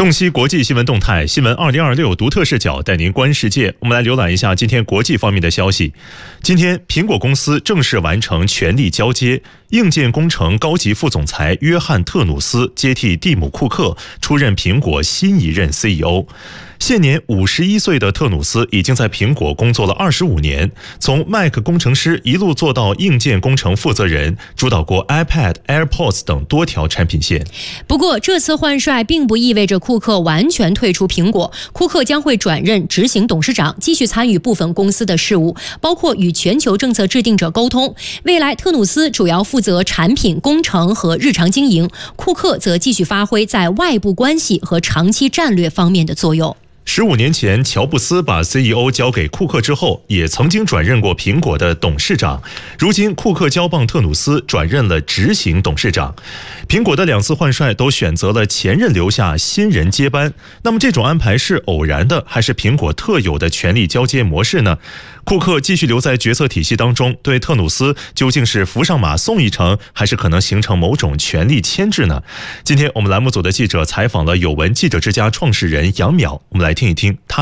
洞悉国际新闻动态，新闻2026独特视角带您观世界。我们来浏览一下今天国际方面的消息。今天，苹果公司正式完成权力交接，硬件工程高级副总裁约翰·特努斯接替蒂姆·库克出任苹果新一任 CEO。现年51岁的特努斯已经在苹果工作了25年，从 Mac 工程师一路做到硬件工程负责人，主导过 iPad、AirPods 等多条产品线。 不过，这次换帅并不意味着库克完全退出苹果，库克将会转任执行董事长，继续参与部分公司的事务，包括与全球政策制定者沟通。未来，特努斯主要负责产品工程和日常经营，库克则继续发挥在外部关系和长期战略方面的作用。 15年前，乔布斯把 CEO 交给库克之后，也曾经转任过苹果的董事长。如今，库克交棒特努斯转任了执行董事长。苹果的2次换帅都选择了前任留下，新人接班。那么，这种安排是偶然的，还是苹果特有的权力交接模式呢？库克继续留在决策体系当中，对特努斯究竟是扶上马送一程，还是可能形成某种权力牵制呢？今天我们栏目组的记者采访了有闻记者之家创始人杨淼，我们来听一听他